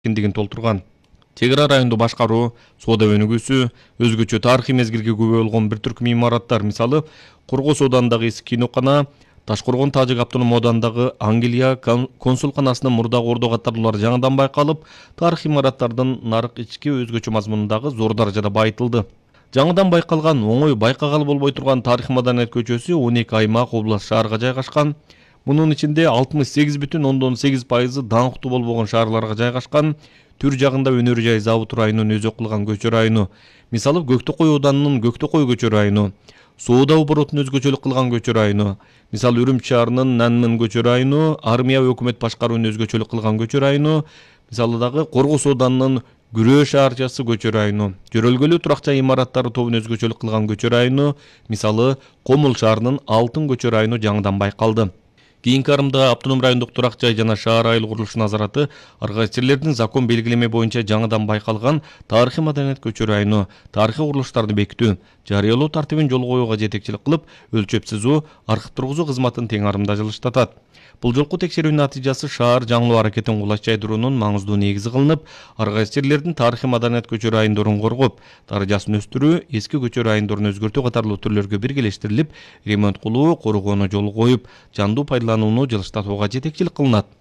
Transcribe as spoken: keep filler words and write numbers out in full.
эркиндигин толтурган. Чек ара районду башкаруу, соода өнүгүүсү, өзгөчө тарыхый мезгилге күбө болгон бир түркүм имараттар, мисалы Кургос оодандагы эски кинокана, Ташкоргон Тажик автоном оодандагы Англия консулканасынын мурдагы ордо катарлуулары жаңыдан байкалып, тарыхый имараттардын нарык ички өзгөчө мазмунундагы зор даражада байытылды. Жаңыдан байкалган, оңой байкагалы болбой турган тарыхый маданият көчөсү он эки аймак, област, шаарга жайгашкан. Мунун ичинде алтымыш сегиз бүтүн ондон сегиз пайызы даңктуу болбогон шаарларга жайгашкан. Түр жагында өнөр жай Завут районунун өзү кылган көчө району, мисалы Көктөкөй ауданынын Көктөкөй көчө району, Соода оборотун өзгөчөлүк кылган көчө району, мисалы Үрүмчү шаарынын Нанмын көчө району, армия өкмөт башкаруун өзгөчөлүк кылган көчө району, мисалы дагы Коргос оодунун Күрөө шаарчасы көчө району, Жөрөлгөлүү турак жай имараттары тобун өзгөчөлүк кылган көчө району, мисалы Комул шаарынын Алтын көчө району жаңыдан байкалды. Кийинки арымда автоном райондук турак жай жана шаар айыл курулуш назараты аргачерлердин закон белгилеме боюнча жаңыдан байкалган тарыхый маданият көчө району, тарыхый курулуштарды бекитүү, жарыялоо тартибин жолго коюуга жетекчилик кылып, өлчөп сызуу, архив тургузуу кызматын тең арымда жылыштатат. Бул жолку текшерүү натыйжасы шаар жаңылоо аракетин кулаш жайдыруунун маңыздуу негизи кылынып, аргачерлердин тарыхый маданият көчө райондорун коргоп, даражасын өстүрүү, эски көчө райондорун өзгөртүү катарлуу түрлөргө биргелештирилип, ремонт кылуу, коргоону жолго коюп, жандуу пайдаланууну жылыштатууга жетекчилик кылынат.